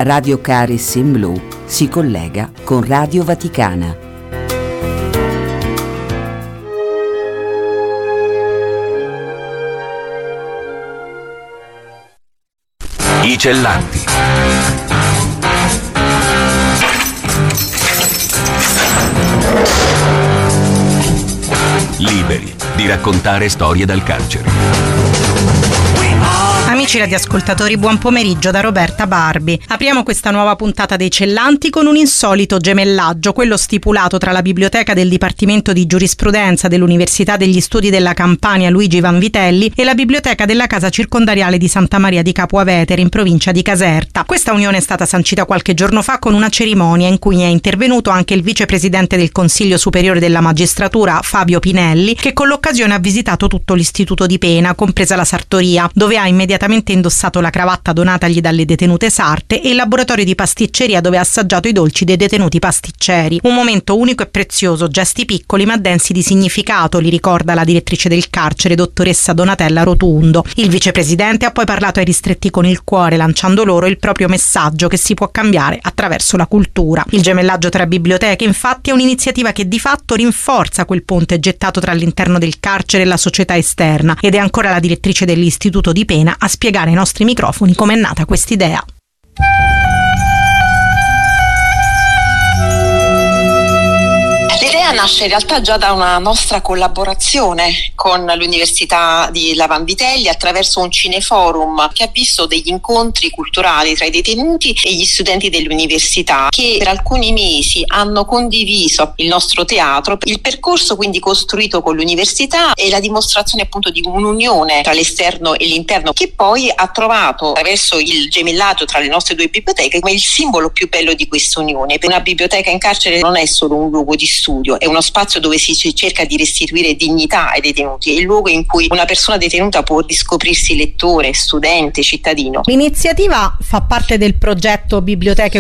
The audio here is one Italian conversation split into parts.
Radio Caris in Blu si collega con Radio Vaticana. I Cellanti. Liberi di raccontare storie dal carcere. Amici radioascoltatori, buon pomeriggio da Roberta Barbi. Apriamo questa nuova puntata dei Cellanti con un insolito gemellaggio, quello stipulato tra la biblioteca del Dipartimento di Giurisprudenza dell'Università degli Studi della Campania Luigi Vanvitelli e la biblioteca della Casa Circondariale di Santa Maria di Capua Vetere in provincia di Caserta. Questa unione è stata sancita qualche giorno fa con una cerimonia in cui è intervenuto anche il vicepresidente del Consiglio Superiore della Magistratura Fabio Pinelli, che con l'occasione ha visitato tutto l'istituto di pena, compresa la sartoria, dove ha immediatamente indossato la cravatta donatagli dalle detenute sarte e il laboratorio di pasticceria dove ha assaggiato i dolci dei detenuti pasticceri. Un momento unico e prezioso, gesti piccoli ma densi di significato, li ricorda la direttrice del carcere, dottoressa Donatella Rotundo. Il vicepresidente ha poi parlato ai ristretti con il cuore, lanciando loro il proprio messaggio che si può cambiare attraverso la cultura. Il gemellaggio tra biblioteche, infatti, è un'iniziativa che di fatto rinforza quel ponte gettato tra l'interno del carcere e la società esterna, ed è ancora la direttrice dell'istituto di pena a spiegare ai nostri microfoni com'è nata quest'idea. L'idea nasce in realtà già da una nostra collaborazione con l'Università di La Vanvitelli attraverso un cineforum che ha visto degli incontri culturali tra i detenuti e gli studenti dell'università, che per alcuni mesi hanno condiviso il nostro teatro. Il percorso quindi costruito con l'università è la dimostrazione appunto di un'unione tra l'esterno e l'interno, che poi ha trovato attraverso il gemellaggio tra le nostre due biblioteche come il simbolo più bello di questa unione. Una biblioteca in carcere non è solo un luogo di studio, è uno spazio dove si cerca di restituire dignità ai detenuti, è il luogo in cui una persona detenuta può riscoprirsi lettore, studente, cittadino. L'iniziativa fa parte del progetto Biblioteche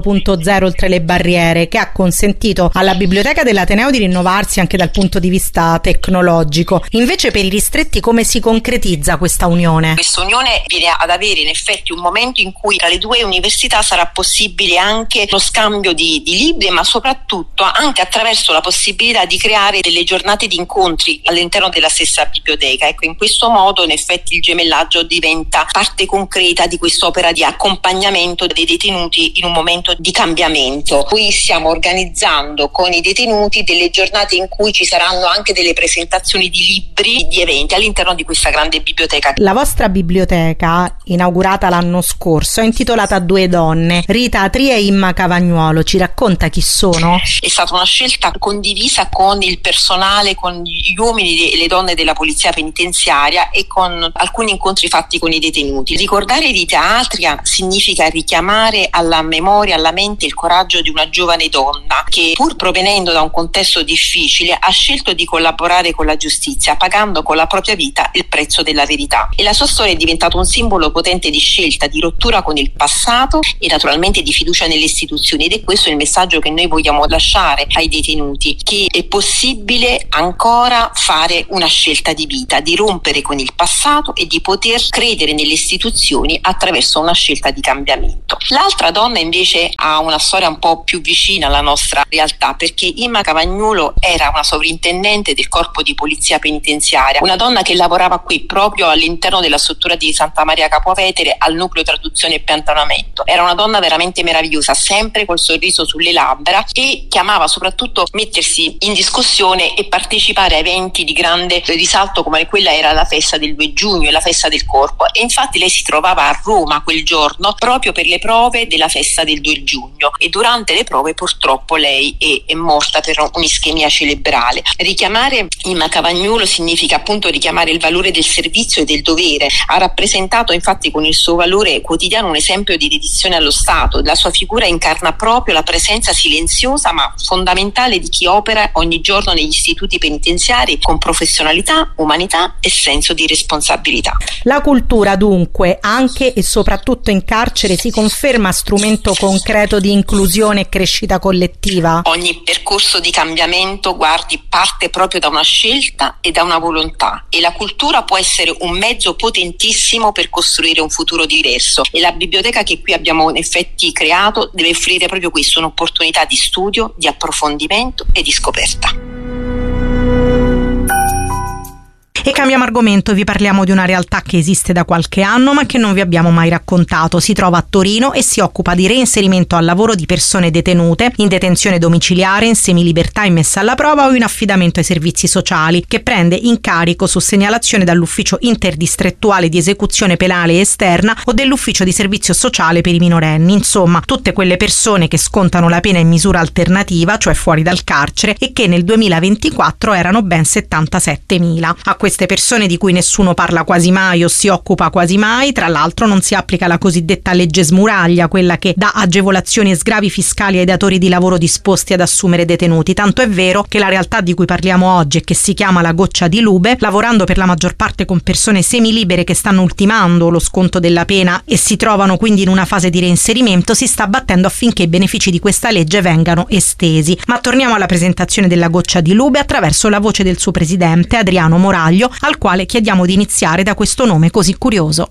4.0 oltre le barriere, che ha consentito alla biblioteca dell'Ateneo di rinnovarsi anche dal punto di vista tecnologico. Invece per i ristretti come si concretizza questa unione? Questa unione viene ad avere in effetti un momento in cui tra le due università sarà possibile anche lo scambio di libri, ma soprattutto anche attraverso la possibilità di creare delle giornate di incontri all'interno della stessa biblioteca. Ecco, in questo modo in effetti il gemellaggio diventa parte concreta di quest'opera di accompagnamento dei detenuti in un momento di cambiamento. Qui stiamo organizzando con i detenuti delle giornate in cui ci saranno anche delle presentazioni di libri, di eventi all'interno di questa grande biblioteca. La vostra biblioteca, inaugurata l'anno scorso, è intitolata Due donne, Rita Atri e Imma Cavagnuolo. Ci racconta chi sono? È stata una scelta condivisa con il personale, con gli uomini e le donne della polizia penitenziaria e con alcuni incontri fatti con i detenuti. Ricordare Rita Atria significa richiamare alla memoria, alla mente il coraggio di una giovane donna che, pur provenendo da un contesto difficile, ha scelto di collaborare con la giustizia, pagando con la propria vita il prezzo della verità. E la sua storia è diventata un simbolo potente di scelta, di rottura con il passato e naturalmente di fiducia nelle istituzioni, ed è questo il messaggio che noi vogliamo lasciare ai detenuti, che è possibile ancora fare una scelta di vita, di rompere con il passato e di poter credere nelle istituzioni attraverso una scelta di cambiamento. L'altra donna invece ha una storia un po' più vicina alla nostra realtà, perché Imma Cavagnuolo era una sovrintendente del corpo di polizia penitenziaria, una donna che lavorava qui proprio all'interno della struttura di Santa Maria Capua Vetere al nucleo traduzione e piantonamento. Era una donna veramente meravigliosa, sempre col sorriso sulle labbra, e che amava soprattutto mettersi in discussione e partecipare a eventi di grande risalto come quella era la festa del 2 giugno e la festa del corpo, e infatti lei si trovava a Roma quel giorno proprio per le prove della festa del 2 giugno e durante le prove purtroppo lei è morta per un'ischemia cerebrale. Richiamare Imma Cavagnuolo significa appunto richiamare il valore del servizio e del dovere. Ha rappresentato infatti con il suo valore quotidiano un esempio di dedizione allo Stato. La sua figura incarna proprio la presenza silenziosa ma fondamentale di chi opera ogni giorno negli istituti penitenziari con professionalità, umanità e senso di responsabilità. La cultura dunque, anche e soprattutto in carcere, si conferma strumento concreto di inclusione e crescita collettiva? Ogni percorso di cambiamento, parte proprio da una scelta e da una volontà, e la cultura può essere un mezzo potentissimo per costruire un futuro diverso, e la biblioteca che qui abbiamo in effetti creato deve offrire proprio questo, un'opportunità di studio, di approfondimento e di scoperta. E cambiamo argomento, vi parliamo di una realtà che esiste da qualche anno ma che non vi abbiamo mai raccontato. Si trova a Torino e si occupa di reinserimento al lavoro di persone detenute in detenzione domiciliare, in semilibertà, in messa alla prova o in affidamento ai servizi sociali, che prende in carico su segnalazione dall'ufficio interdistrettuale di esecuzione penale esterna o dell'ufficio di servizio sociale per i minorenni. Insomma, tutte quelle persone che scontano la pena in misura alternativa, cioè fuori dal carcere, e che nel 2024 erano ben 77.000. A queste persone di cui nessuno parla quasi mai o si occupa quasi mai, tra l'altro non si applica la cosiddetta legge smuraglia, quella che dà agevolazioni e sgravi fiscali ai datori di lavoro disposti ad assumere detenuti. Tanto è vero che la realtà di cui parliamo oggi e che si chiama la Goccia di Lube, lavorando per la maggior parte con persone semilibere che stanno ultimando lo sconto della pena e si trovano quindi in una fase di reinserimento, si sta battendo affinché i benefici di questa legge vengano estesi. Ma torniamo alla presentazione della Goccia di Lube attraverso la voce del suo presidente Adriano Moraglio, al quale chiediamo di iniziare da questo nome così curioso.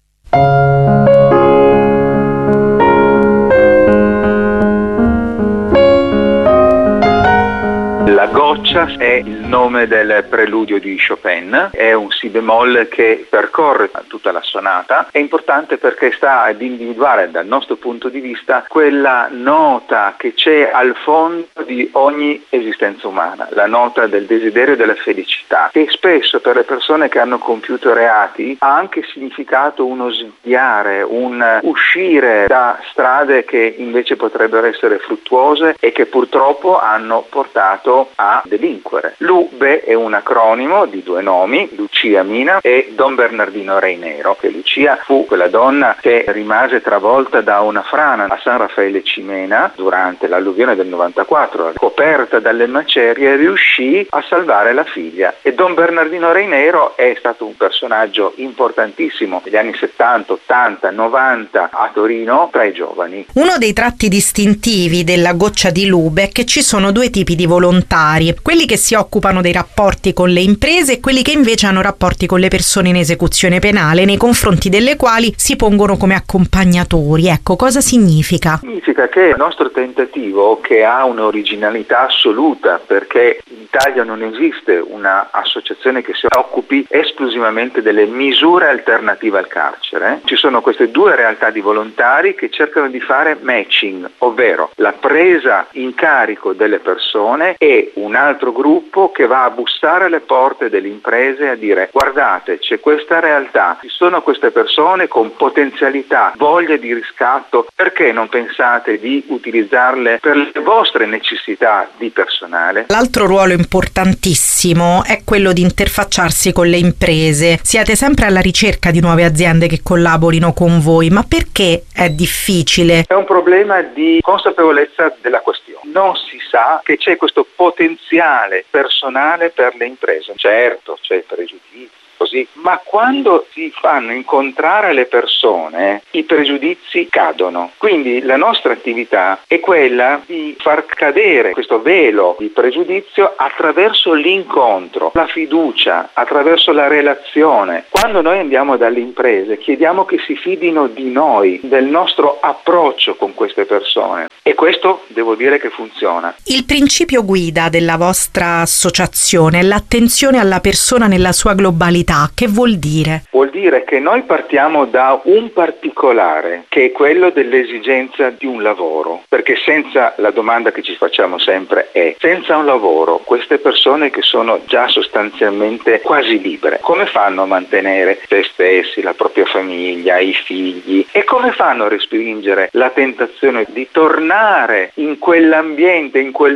La goccia è il nome del preludio di Chopin, è un si bemolle che percorre tutta la sonata. È importante perché sta ad individuare dal nostro punto di vista quella nota che c'è al fondo di ogni esistenza umana, la nota del desiderio della felicità, che spesso per le persone che hanno compiuto reati ha anche significato uno sviare, un uscire da strade che invece potrebbero essere fruttuose e che purtroppo hanno portato a delinquere. Lube è un acronimo di due nomi, Lucia Mina e Don Bernardino Reinero, che Lucia fu quella donna che rimase travolta da una frana a San Raffaele Cimena durante l'alluvione del 94, coperta dalle macerie, riuscì a salvare la figlia, e Don Bernardino Reinero è stato un personaggio importantissimo negli anni 70, 80, 90 a Torino tra i giovani. Uno dei tratti distintivi della Goccia di Lube è che ci sono due tipi di volontari, quelli che si occupano dei rapporti con le imprese e quelli che invece hanno rapporti con le persone in esecuzione penale, nei confronti delle quali si pongono come accompagnatori. Ecco, cosa significa? Significa che il nostro tentativo, che ha un'originalità assoluta, perché in Italia non esiste un'associazione che si occupi esclusivamente delle misure alternative al carcere, ci sono queste due realtà di volontari che cercano di fare matching, ovvero la presa in carico delle persone, e un altro gruppo che va a bussare alle porte delle imprese a dire: guardate, c'è questa realtà, ci sono queste persone con potenzialità, voglia di riscatto, perché non pensate di utilizzarle per le vostre necessità di personale? L'altro ruolo importantissimo è quello di interfacciarsi con le imprese. Siete sempre alla ricerca di nuove aziende che collaborino con voi, ma perché è difficile? È un problema di consapevolezza della questione. Non si sa che c'è questo potenziale personale per le imprese. Certo, c'è pregiudizio, così, ma quando si fanno incontrare le persone i pregiudizi cadono. Quindi la nostra attività è quella di far cadere questo velo di pregiudizio attraverso l'incontro, la fiducia, attraverso la relazione. Quando noi andiamo dalle imprese chiediamo che si fidino di noi, del nostro approccio con queste persone, e questo devo dire che funziona. Il principio guida della vostra associazione è l'attenzione alla persona nella sua globalità. Che vuol dire? Vuol dire che noi partiamo da un particolare, che è quello dell'esigenza di un lavoro, perché senza, la domanda che ci facciamo sempre è: senza un lavoro queste persone che sono già sostanzialmente quasi libere, come fanno a mantenere se stessi, la propria famiglia, i figli, e come fanno a respingere la tentazione di tornare in quell'ambiente, in quel vissuto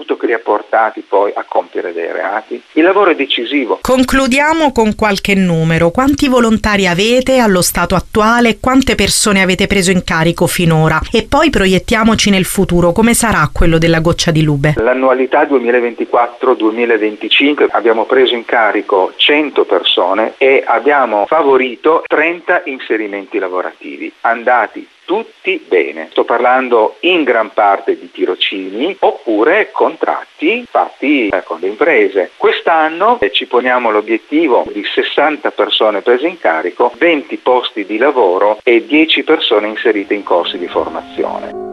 tutto che li ha portati poi a compiere dei reati. Il lavoro è decisivo. Concludiamo con qualche numero. Quanti volontari avete allo stato attuale? Quante persone avete preso in carico finora? E poi proiettiamoci nel futuro. Come sarà quello della Goccia di Lube? L'annualità 2024-2025 abbiamo preso in carico 100 persone e abbiamo favorito 30 inserimenti lavorativi, andati tutti bene. Sto parlando in gran parte di tirocini oppure contratti fatti con le imprese. Quest'anno ci poniamo l'obiettivo di 60 persone prese in carico, 20 posti di lavoro e 10 persone inserite in corsi di formazione.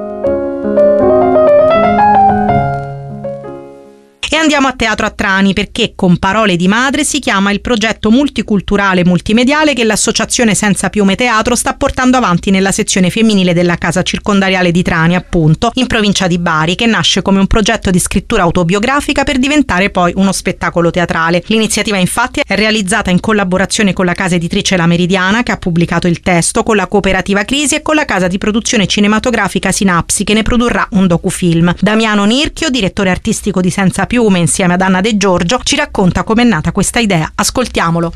E andiamo a Teatro a Trani perché Con Parole di Madre si chiama il progetto multiculturale multimediale che l'Associazione Senza Piume Teatro sta portando avanti nella sezione femminile della casa circondariale di Trani, appunto, in provincia di Bari, che nasce come un progetto di scrittura autobiografica per diventare poi uno spettacolo teatrale. L'iniziativa infatti è realizzata in collaborazione con la casa editrice La Meridiana, che ha pubblicato il testo, con la cooperativa Crisi e con la casa di produzione cinematografica Sinapsi, che ne produrrà un docufilm. Damiano Nirchio, direttore artistico di Senza Piume, insieme ad Anna De Giorgio, ci racconta com'è nata questa idea. Ascoltiamolo.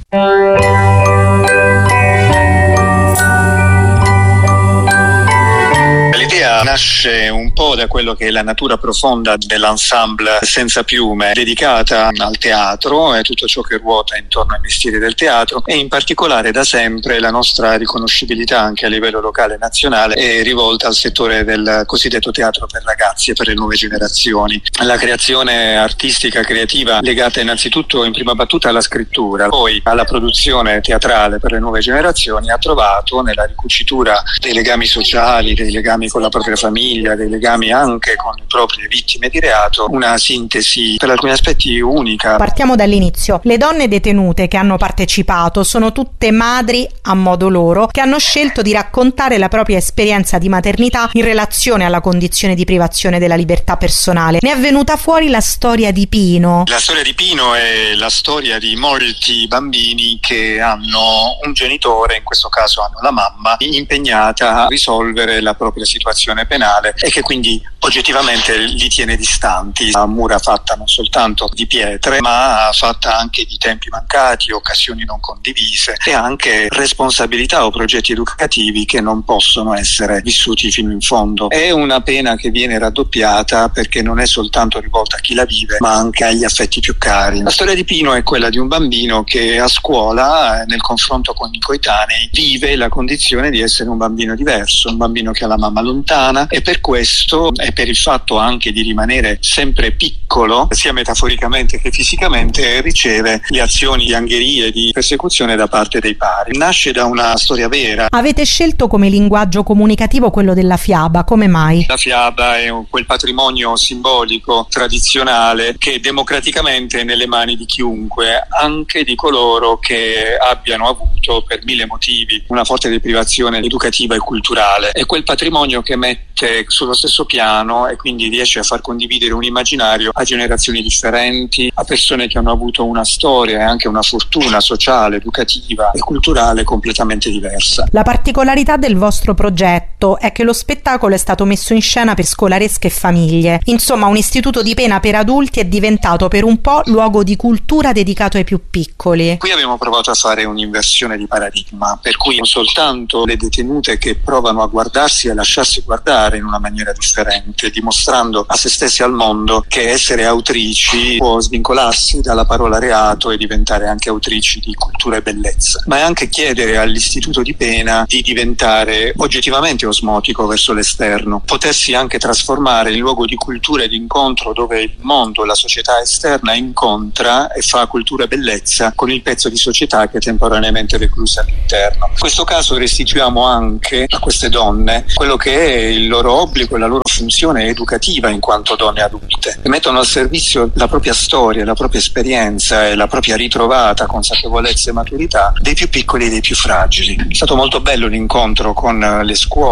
L'idea nasce un po' da quello che è la natura profonda dell'ensemble Senza Piume, dedicata al teatro e tutto ciò che ruota intorno ai mestieri del teatro, e in particolare da sempre la nostra riconoscibilità anche a livello locale e nazionale è rivolta al settore del cosiddetto teatro per ragazzi e per le nuove generazioni. La creazione artistica, creativa, legata innanzitutto in prima battuta alla scrittura, poi alla produzione teatrale per le nuove generazioni, ha trovato nella ricucitura dei legami sociali, dei legami con la propria famiglia, dei legami anche con le proprie vittime di reato, una sintesi per alcuni aspetti unica. Partiamo dall'inizio. Le donne detenute che hanno partecipato sono tutte madri a modo loro, che hanno scelto di raccontare la propria esperienza di maternità in relazione alla condizione di privazione della libertà personale. Ne è venuta fuori la storia di Pino. La storia di Pino è la storia di molti bambini che hanno un genitore, in questo caso hanno la mamma, impegnata a risolvere la propria situazione penale e che quindi oggettivamente li tiene distanti. Una mura fatta non soltanto di pietre, ma fatta anche di tempi mancati, occasioni non condivise e anche responsabilità o progetti educativi che non possono essere vissuti fino in fondo. È una pena che viene raddoppiata perché non è soltanto rivolta a chi la vive, ma anche agli affetti più cari. La storia di Pino è quella di un bambino che a scuola, nel confronto con i coetanei, vive la condizione di essere un bambino diverso, un bambino che ha la mamma lontana, e per questo e per il fatto anche di rimanere sempre piccolo, sia metaforicamente che fisicamente, riceve le azioni di angherie, di persecuzione da parte dei pari. Nasce da una storia vera. Avete scelto come linguaggio comunicativo quello della fiaba, come mai? La fiaba è quel patrimonio simbolico, tradizionale, che democraticamente è nelle mani di chiunque, anche di coloro che abbiano avuto per mille motivi una forte deprivazione educativa e culturale. È quel patrimonio che mette sullo stesso piano e quindi riesce a far condividere un immaginario a generazioni differenti, a persone che hanno avuto una storia e anche una fortuna sociale, educativa e culturale completamente diversa. La particolarità del vostro progetto è che lo spettacolo è stato messo in scena per scolaresche e famiglie. Insomma, un istituto di pena per adulti è diventato per un po' luogo di cultura dedicato ai più piccoli. Qui abbiamo provato a fare un'inversione di paradigma, per cui non soltanto le detenute che provano a guardarsi e a lasciarsi guardare in una maniera differente, dimostrando a se stessi e al mondo che essere autrici può svincolarsi dalla parola reato e diventare anche autrici di cultura e bellezza, ma è anche chiedere all'istituto di pena di diventare oggettivamente osmotico verso l'esterno, potersi anche trasformare in luogo di cultura e di incontro dove il mondo, la società esterna incontra e fa cultura e bellezza con il pezzo di società che è temporaneamente reclusa all'interno. In questo caso restituiamo anche a queste donne quello che è il loro obbligo e la loro funzione educativa in quanto donne adulte, e mettono al servizio la propria storia, la propria esperienza e la propria ritrovata consapevolezza e maturità dei più piccoli e dei più fragili. È stato molto bello l'incontro con le scuole,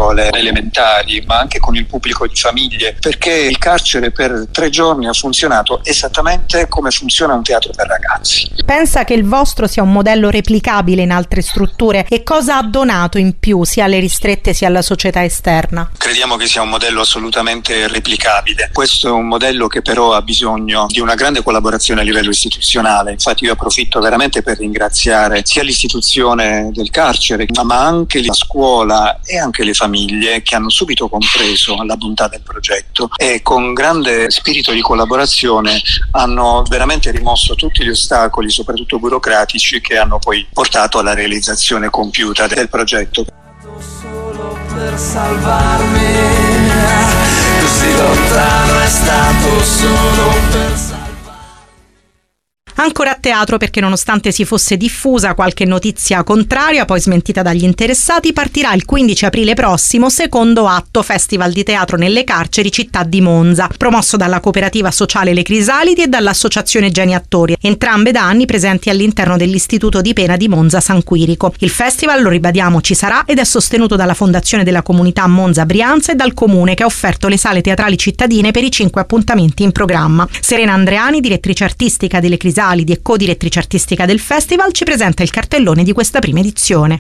scuole elementari, ma anche con il pubblico di famiglie, perché il carcere per 3 giorni ha funzionato esattamente come funziona un teatro per ragazzi. Pensa che il vostro sia un modello replicabile in altre strutture, e cosa ha donato in più sia alle ristrette sia alla società esterna? Crediamo che sia un modello assolutamente replicabile. Questo è un modello che però ha bisogno di una grande collaborazione a livello istituzionale. Infatti io approfitto veramente per ringraziare sia l'istituzione del carcere, ma anche la scuola e anche le famiglie, che hanno subito compreso la bontà del progetto e con grande spirito di collaborazione hanno veramente rimosso tutti gli ostacoli, soprattutto burocratici, che hanno poi portato alla realizzazione compiuta del progetto. Solo per salvarmi, così lontano è stato solo per salvarmi. Ancora a teatro, perché nonostante si fosse diffusa qualche notizia contraria, poi smentita dagli interessati, partirà il 15 aprile prossimo secondo atto Festival di Teatro nelle Carceri Città di Monza, promosso dalla cooperativa sociale Le Crisalidi e dall'associazione Geni Attori, entrambe da anni presenti all'interno dell'Istituto di Pena di Monza San Quirico. Il festival, lo ribadiamo, ci sarà ed è sostenuto dalla Fondazione della Comunità Monza Brianza e dal Comune, che ha offerto le sale teatrali cittadine per i 5 appuntamenti in programma. Serena Andreani, direttrice artistica delle Crisalidi e co-direttrice artistica del festival, ci presenta il cartellone di questa prima edizione.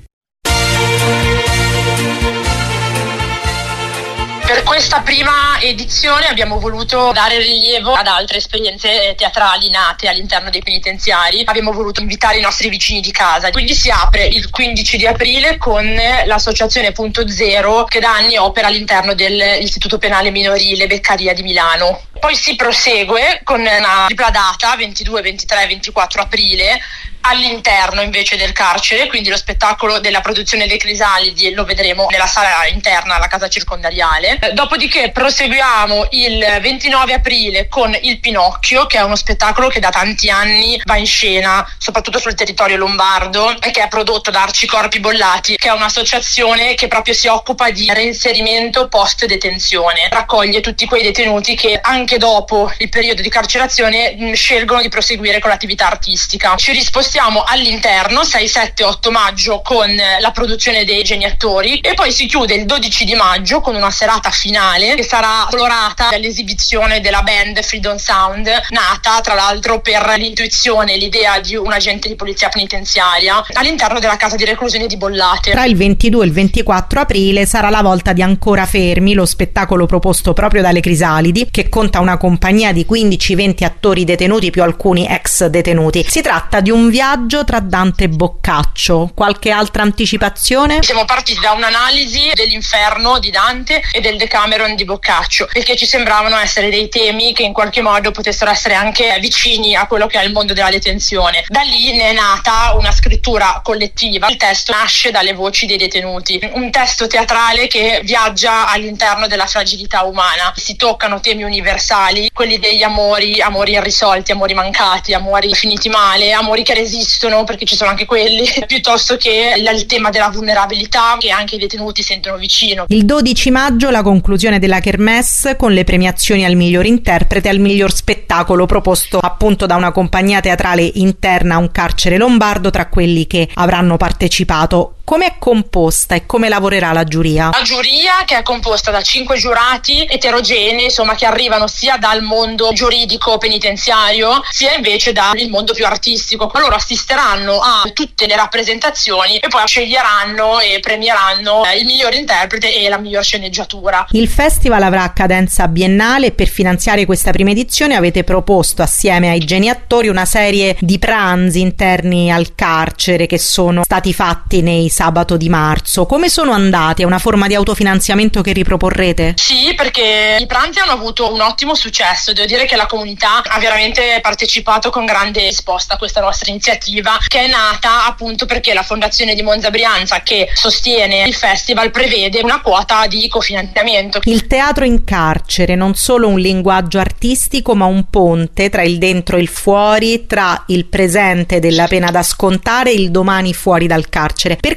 Per questa prima edizione abbiamo voluto dare rilievo ad altre esperienze teatrali nate all'interno dei penitenziari. Abbiamo voluto invitare i nostri vicini di casa. Quindi si apre il 15 di aprile con l'associazione Punto Zero, che da anni opera all'interno dell'Istituto Penale Minorile Beccaria di Milano. Poi si prosegue con una tripla data, 22, 23 e 24 aprile, all'interno invece del carcere, quindi lo spettacolo della produzione dei Crisalidi lo vedremo nella sala interna alla casa circondariale. Dopodiché proseguiamo il 29 aprile con Il Pinocchio, che è uno spettacolo che da tanti anni va in scena, soprattutto sul territorio lombardo, e che è prodotto da Arcicorpi Bollati, che è un'associazione che proprio si occupa di reinserimento post-detenzione. Raccoglie tutti quei detenuti che anche dopo il periodo di carcerazione scelgono di proseguire con l'attività artistica. Ci rispostiamo all'interno 6, 7, 8 maggio con la produzione dei Geni Attori, e poi si chiude il 12 di maggio con una serata finale che sarà colorata dall'esibizione della band Freedom Sound, nata tra l'altro per l'intuizione e l'idea di un agente di polizia penitenziaria all'interno della casa di reclusione di Bollate. Tra il 22 e il 24 aprile sarà la volta di Ancora Fermi, lo spettacolo proposto proprio dalle Crisalidi, che conta una compagnia di 15-20 attori detenuti più alcuni ex detenuti. Si tratta di un viaggio tra Dante e Boccaccio. Qualche altra anticipazione? Siamo partiti da un'analisi dell'Inferno di Dante e del Decameron di Boccaccio, perché ci sembravano essere dei temi che in qualche modo potessero essere anche vicini a quello che è il mondo della detenzione. Da lì ne è nata una scrittura collettiva. Il testo nasce dalle voci dei detenuti, un testo teatrale che viaggia all'interno della fragilità umana. Si toccano temi universali, quelli degli amori irrisolti, amori mancati, amori finiti male, amori che resistono, perché ci sono anche quelli, piuttosto che il tema della vulnerabilità che anche i detenuti sentono vicino. Il 12 maggio la conclusione della Kermesse con le premiazioni al miglior interprete e al miglior spettacolo, proposto appunto da una compagnia teatrale interna a un carcere lombardo tra quelli che avranno partecipato. Come è composta e come lavorerà la giuria? La giuria, che è composta da 5 giurati eterogenei, insomma, che arrivano sia dal mondo giuridico penitenziario sia invece dal mondo più artistico. Loro assisteranno a tutte le rappresentazioni e poi sceglieranno e premieranno il miglior interprete e la miglior sceneggiatura. Il festival avrà cadenza biennale e per finanziare questa prima edizione avete proposto assieme ai Geni Attori una serie di pranzi interni al carcere che sono stati fatti nei sabato di marzo. Come sono andati? È una forma di autofinanziamento che riproporrete? Sì, perché i pranzi hanno avuto un ottimo successo. Devo dire che la comunità ha veramente partecipato con grande risposta a questa nostra iniziativa, che è nata appunto perché la Fondazione di Monza Brianza, che sostiene il festival, prevede una quota di cofinanziamento. Il teatro in carcere, non solo un linguaggio artistico, ma un ponte tra il dentro e il fuori, tra il presente della pena da scontare e il domani fuori dal carcere. Perché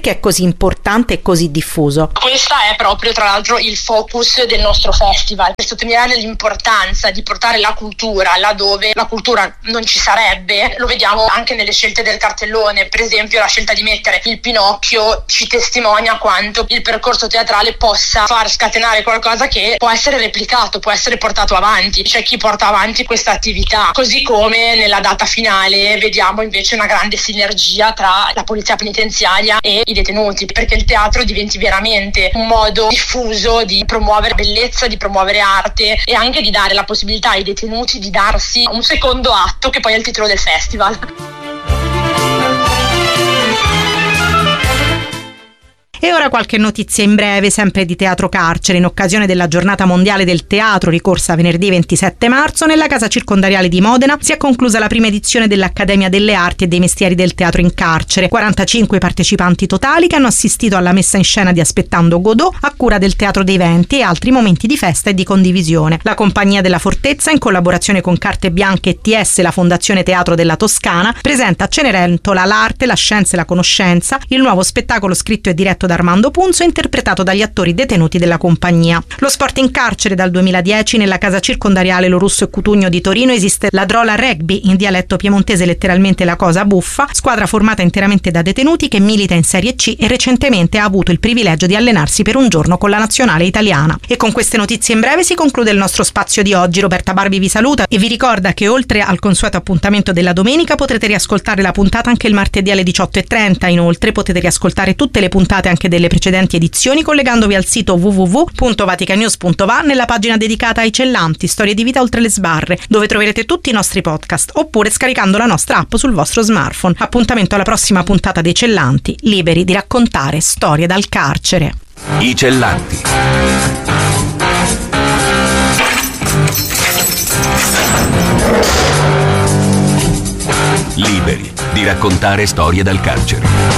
Perché è così importante e così diffuso? Questa è proprio tra l'altro il focus del nostro festival, per sottolineare l'importanza di portare la cultura laddove la cultura non ci sarebbe. Lo vediamo anche nelle scelte del cartellone, per esempio la scelta di mettere il Pinocchio ci testimonia quanto il percorso teatrale possa far scatenare qualcosa che può essere replicato, può essere portato avanti. C'è chi porta avanti questa attività, così come nella data finale vediamo invece una grande sinergia tra la polizia penitenziaria e i detenuti, perché il teatro diventi veramente un modo diffuso di promuovere bellezza, di promuovere arte e anche di dare la possibilità ai detenuti di darsi un secondo atto, che poi è il titolo del festival. E ora qualche notizia in breve, sempre di Teatro Carcere. In occasione della Giornata Mondiale del Teatro, ricorsa venerdì 27 marzo, nella Casa Circondariale di Modena si è conclusa la prima edizione dell'Accademia delle Arti e dei Mestieri del Teatro in Carcere. 45 partecipanti totali che hanno assistito alla messa in scena di Aspettando Godot a cura del Teatro dei Venti e altri momenti di festa e di condivisione. La Compagnia della Fortezza, in collaborazione con Carte Bianche e TS, la Fondazione Teatro della Toscana, presenta a Cenerentola l'arte, la scienza e la conoscenza, il nuovo spettacolo scritto e diretto da Armando Punzo, interpretato dagli attori detenuti della compagnia. Lo sport in carcere. Dal 2010 nella Casa Circondariale Lorusso e Cutugno di Torino esiste la Drola Rugby, in dialetto piemontese letteralmente la cosa buffa, squadra formata interamente da detenuti che milita in Serie C e recentemente ha avuto il privilegio di allenarsi per un giorno con la nazionale italiana. E con queste notizie in breve si conclude il nostro spazio di oggi. Roberta Barbi vi saluta e vi ricorda che oltre al consueto appuntamento della domenica potrete riascoltare la puntata anche il martedì alle 18:30. Inoltre potete riascoltare tutte le puntate anche delle precedenti edizioni collegandovi al sito www.vaticanews.va nella pagina dedicata ai cellanti, storie di vita oltre le sbarre, dove troverete tutti i nostri podcast, oppure scaricando la nostra app sul vostro smartphone. Appuntamento alla prossima puntata dei Cellanti, liberi di raccontare storie dal carcere. I Cellanti. Liberi di raccontare storie dal carcere.